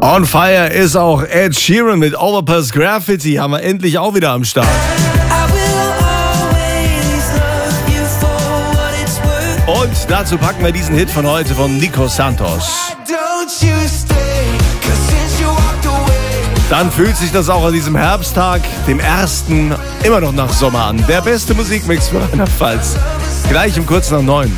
On fire ist auch Ed Sheeran mit Overpass Graffiti. Haben wir endlich auch wieder am Start. Und dazu packen wir diesen Hit von heute von Nico Santos. Dann fühlt sich das auch an diesem Herbsttag, dem ersten, immer noch nach Sommer an. Der beste Musikmix für Rheinland-Pfalz. Gleich um kurz nach 9.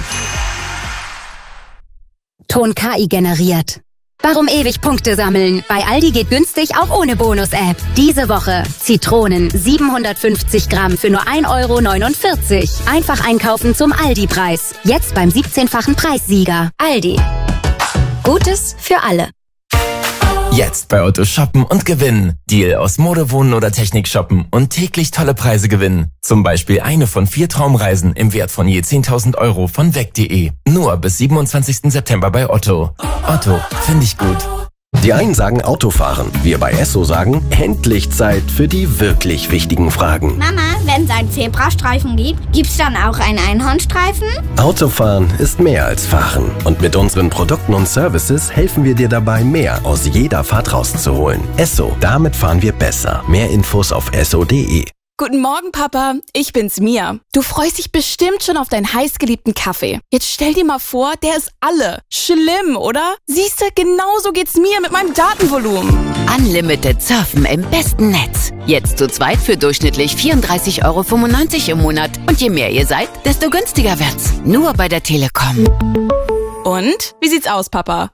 Ton KI generiert. Warum ewig Punkte sammeln? Bei Aldi geht günstig auch ohne Bonus-App. Diese Woche Zitronen 750 Gramm für nur 1,49 €. Einfach einkaufen zum Aldi-Preis. Jetzt beim 17-fachen Preissieger. Aldi. Gutes für alle. Jetzt bei Otto shoppen und gewinnen. Deal aus Mode, Wohnen oder Technik shoppen und täglich tolle Preise gewinnen. Zum Beispiel eine von 4 Traumreisen im Wert von je 10.000 € von weg.de. Nur bis 27. September bei Otto. Otto, finde ich gut. Die einen sagen Autofahren, wir bei Esso sagen, endlich Zeit für die wirklich wichtigen Fragen. Mama, wenn es einen Zebrastreifen gibt, gibt's dann auch einen Einhornstreifen? Autofahren ist mehr als Fahren. Und mit unseren Produkten und Services helfen wir dir dabei, mehr aus jeder Fahrt rauszuholen. Esso, damit fahren wir besser. Mehr Infos auf esso.de. Guten Morgen, Papa. Ich bin's, Mia. Du freust dich bestimmt schon auf deinen heißgeliebten Kaffee. Jetzt stell dir mal vor, der ist alle. Schlimm, oder? Siehste, genauso geht's mir mit meinem Datenvolumen. Unlimited Surfen im besten Netz. Jetzt zu zweit für durchschnittlich 34,95 € im Monat. Und je mehr ihr seid, desto günstiger wird's. Nur bei der Telekom. Und? Wie sieht's aus, Papa?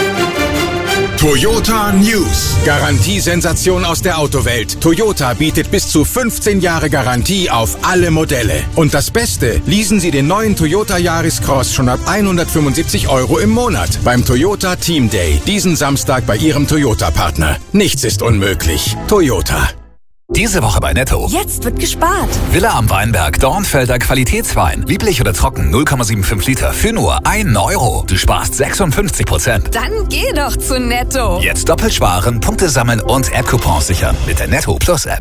Toyota News. Garantiesensation aus der Autowelt. Toyota bietet bis zu 15 Jahre Garantie auf alle Modelle. Und das Beste, leasen Sie den neuen Toyota Yaris Cross schon ab 175 € im Monat beim Toyota Team Day. Diesen Samstag bei Ihrem Toyota-Partner. Nichts ist unmöglich. Toyota. Diese Woche bei Netto. Jetzt wird gespart. Villa am Weinberg, Dornfelder Qualitätswein. Lieblich oder trocken, 0,75 Liter für nur 1 €. Du sparst 56%. Dann geh doch zu Netto. Jetzt doppelt sparen, Punkte sammeln und App-Coupons sichern mit der Netto Plus App.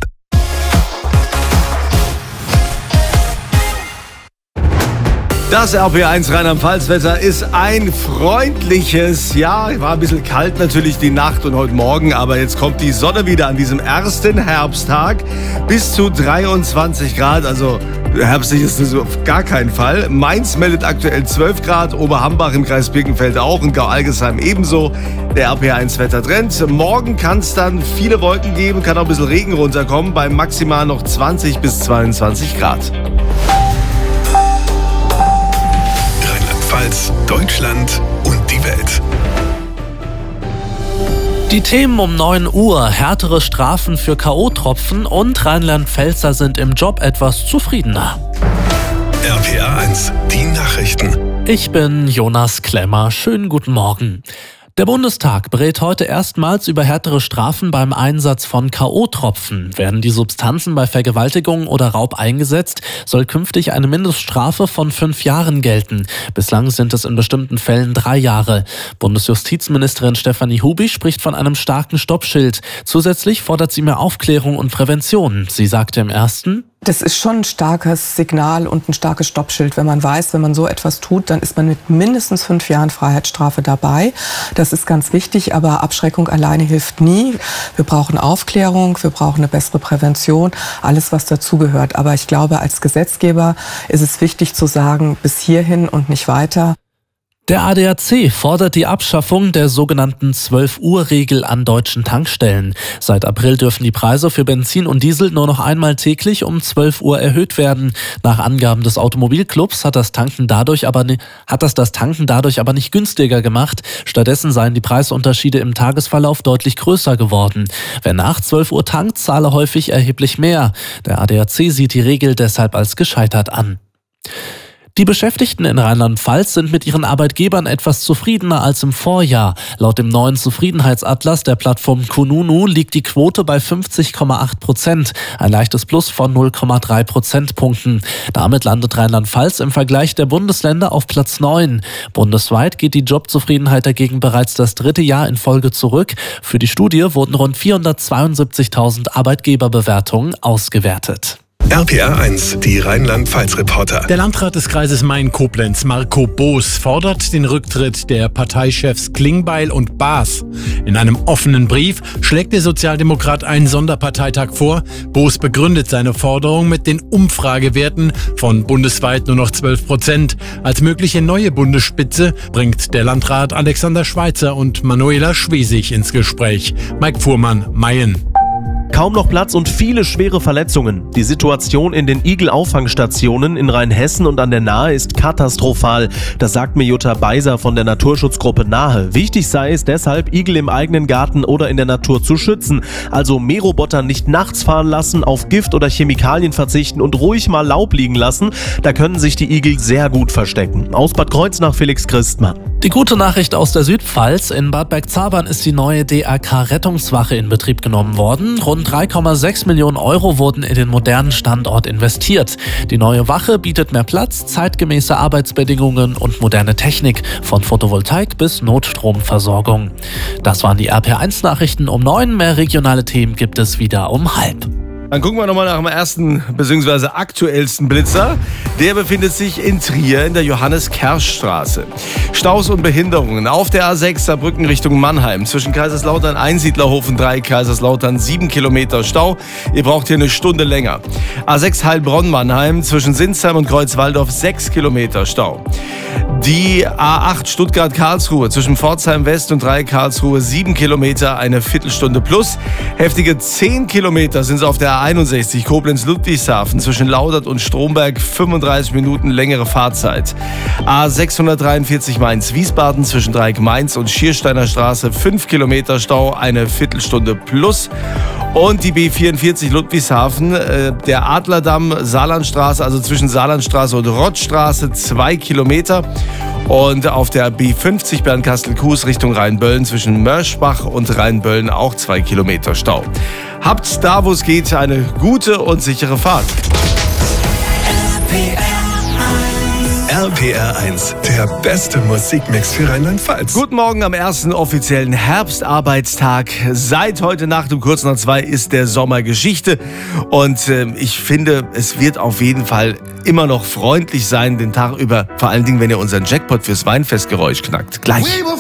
Das RP1 Rheinland-Pfalz-Wetter ist ein freundliches, ja, war ein bisschen kalt natürlich die Nacht und heute Morgen, aber jetzt kommt die Sonne wieder an diesem ersten Herbsttag bis zu 23 Grad, also herbstlich ist das auf gar keinen Fall. Mainz meldet aktuell 12 Grad, Oberhambach im Kreis Birkenfeld auch und Gau-Algesheim ebenso. Der RP1-Wettertrend. Morgen kann es dann viele Wolken geben, kann auch ein bisschen Regen runterkommen, bei maximal noch 20 bis 22 Grad. Deutschland und die Welt. Die Themen um 9 Uhr, härtere Strafen für K.O.-Tropfen und Rheinland-Pfälzer sind im Job etwas zufriedener. RPA 1, die Nachrichten. Ich bin Jonas Klemmer. Schönen guten Morgen. Der Bundestag berät heute erstmals über härtere Strafen beim Einsatz von K.O.-Tropfen. Werden die Substanzen bei Vergewaltigung oder Raub eingesetzt, soll künftig eine Mindeststrafe von 5 Jahren gelten. Bislang sind es in bestimmten Fällen 3 Jahre. Bundesjustizministerin Stefanie Hubi spricht von einem starken Stoppschild. Zusätzlich fordert sie mehr Aufklärung und Prävention. Sie sagte im ersten: Das ist schon ein starkes Signal und ein starkes Stoppschild, wenn man weiß, wenn man so etwas tut, dann ist man mit mindestens 5 Jahren Freiheitsstrafe dabei. Das ist ganz wichtig, aber Abschreckung alleine hilft nie. Wir brauchen Aufklärung, wir brauchen eine bessere Prävention, alles was dazugehört. Aber ich glaube, als Gesetzgeber ist es wichtig zu sagen, bis hierhin und nicht weiter. Der ADAC fordert die Abschaffung der sogenannten 12-Uhr-Regel an deutschen Tankstellen. Seit April dürfen die Preise für Benzin und Diesel nur noch einmal täglich um 12 Uhr erhöht werden. Nach Angaben des Automobilclubs hat das Tanken dadurch aber nicht günstiger gemacht. Stattdessen seien die Preisunterschiede im Tagesverlauf deutlich größer geworden. Wer nach 12 Uhr tankt, zahle häufig erheblich mehr. Der ADAC sieht die Regel deshalb als gescheitert an. Die Beschäftigten in Rheinland-Pfalz sind mit ihren Arbeitgebern etwas zufriedener als im Vorjahr. Laut dem neuen Zufriedenheitsatlas der Plattform Kununu liegt die Quote bei 50,8%, ein leichtes Plus von 0,3 Prozentpunkten. Damit landet Rheinland-Pfalz im Vergleich der Bundesländer auf Platz 9. Bundesweit geht die Jobzufriedenheit dagegen bereits das 3. Jahr in Folge zurück. Für die Studie wurden rund 472.000 Arbeitgeberbewertungen ausgewertet. RPR 1, die Rheinland-Pfalz-Reporter. Der Landrat des Kreises Main-Koblenz, Marco Boos, fordert den Rücktritt der Parteichefs Klingbeil und Baas. In einem offenen Brief schlägt der Sozialdemokrat einen Sonderparteitag vor. Boos begründet seine Forderung mit den Umfragewerten von bundesweit nur noch 12%. Als mögliche neue Bundesspitze bringt der Landrat Alexander Schweitzer und Manuela Schwesig ins Gespräch. Mike Fuhrmann, Mayen. Kaum noch Platz und viele schwere Verletzungen. Die Situation in den Igel-Auffangstationen in Rheinhessen und an der Nahe ist katastrophal. Das sagt mir Jutta Beiser von der Naturschutzgruppe Nahe. Wichtig sei es deshalb, Igel im eigenen Garten oder in der Natur zu schützen. Also Mähroboter nicht nachts fahren lassen, auf Gift oder Chemikalien verzichten und ruhig mal Laub liegen lassen. Da können sich die Igel sehr gut verstecken. Aus Bad Kreuznach Felix Christmann. Die gute Nachricht aus der Südpfalz. In Bad Bergzabern ist die neue DRK-Rettungswache in Betrieb genommen worden. Rund 3,6 Millionen Euro wurden in den modernen Standort investiert. Die neue Wache bietet mehr Platz, zeitgemäße Arbeitsbedingungen und moderne Technik, von Photovoltaik bis Notstromversorgung. Das waren die RPR1-Nachrichten um 9. Mehr regionale Themen gibt es wieder um 12:30. Dann gucken wir nochmal nach dem ersten bzw. aktuellsten Blitzer. Der befindet sich in Trier in der Johannes-Kersch-Straße. Staus und Behinderungen auf der A6 Saarbrücken Richtung Mannheim. Zwischen Kaiserslautern Einsiedlerhofen 3, Kaiserslautern 7 Kilometer Stau. Ihr braucht hier eine Stunde länger. A6 Heilbronn-Mannheim zwischen Sinsheim und Kreuzwaldorf 6 Kilometer Stau. Die A8 Stuttgart-Karlsruhe zwischen Pforzheim West und 3 Karlsruhe 7 Kilometer, eine Viertelstunde plus. Heftige 10 Kilometer sind es auf der A61 Koblenz-Ludwigshafen zwischen Laudert und Stromberg, 35 Minuten längere Fahrzeit. A643 Mainz-Wiesbaden zwischen Dreieck-Mainz und Schiersteiner Straße 5 Kilometer Stau, eine Viertelstunde plus. Und die B44 Ludwigshafen, der Adlerdamm, Saarlandstraße, also zwischen Saarlandstraße und Rottstraße 2 Kilometer. Und auf der B50 Bernkastel-Kues Richtung Rheinböllen zwischen Mörschbach und Rheinböllen auch 2 Kilometer Stau. Habt da, wo es geht, eine gute und sichere Fahrt. RPR 1, der beste Musikmix für Rheinland-Pfalz. Guten Morgen am ersten offiziellen Herbstarbeitstag. Seit heute Nacht um kurz nach 2 ist der Sommer Geschichte. Und ich finde, es wird auf jeden Fall immer noch freundlich sein den Tag über. Vor allen Dingen, wenn ihr unseren Jackpot fürs Weinfestgeräusch knackt. Gleich.